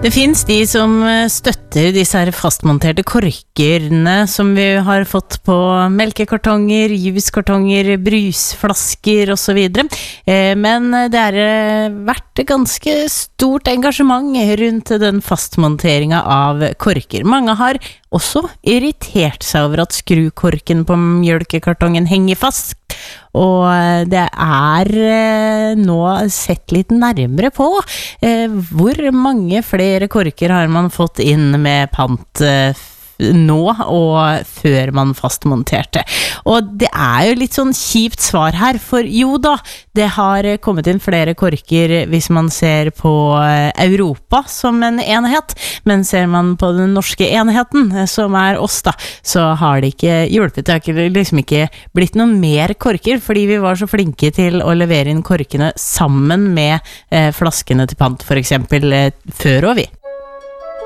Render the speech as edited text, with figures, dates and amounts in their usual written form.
Det finns de som støtter disse her fastmonterte korkerne som vi har fått på melkekartonger, juskartonger, brusflasker og så videre. Men det vært ganske stort engasjement rundt den fastmonteringen av korker. Mange har også irritert seg over at skrukorken på mjølkekartongen henger fast. Og det nå sett litt nærmere på hvor mange flere korker har man fått inn med pant nå og før man fastmonterte. Og det jo litt sånn kjipt svar her, for jo da, det har kommet inn flere korker hvis man ser på Europa som en enhet, men ser man på den norske enheten, som oss da, så har det ikke hjulpet. Det har liksom ikke blitt noe mer korker, fordi vi var så flinke til å levere inn korkene sammen med flaskene til pant, for eksempel, før og vi.